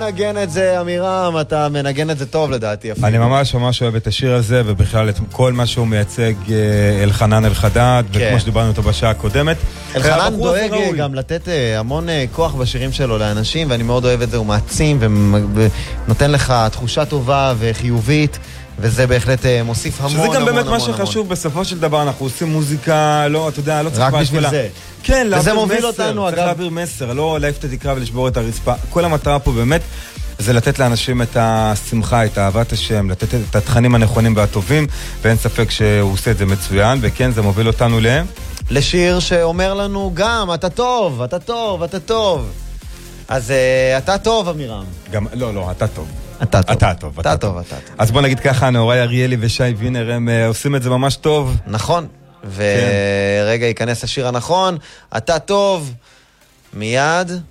מנגן את זה, אמירם, אתה מנגן את זה טוב לדעתי. אני ממש אוהב את השיר הזה, ובכלל את כל מה שהוא מייצג אלחנן אלחדד, וכמו שדיברנו אותו בשעה הקודמת. אלחנן דואג גם לתת המון כוח בשירים שלו לאנשים, ואני מאוד אוהב את זה, הוא מעצים ונותן לך תחושה טובה וחיובית, וזה בהחלט מוסיף המון. שזה גם באמת מה שחשוב, בסופו של דבר אנחנו עושים מוזיקה, לא, אתה יודע, לא צריך רק בשביל זה. כן, וזה מוביל אותנו, צריך להעביר מסר, לא להעיף את התקרה ולשבור את הרצפה. כל המטרה פה באמת זה לתת לאנשים את השמחה, את אהבת השם, לתת את התכנים הנכונים והטובים, ואין ספק שהוא עושה את זה מצוין, וכן, זה מוביל אותנו לשיר שאומר לנו גם, אתה טוב, אתה טוב, אתה טוב. אז אתה טוב, אמירם. לא, אתה טוב. אתה טוב. אז בוא נגיד ככה, נאורי אריאלי ושי וינר, הם עושים את זה ממש טוב. נכון. ורגע ייכנס השיר הנכון, אתה טוב, מיד.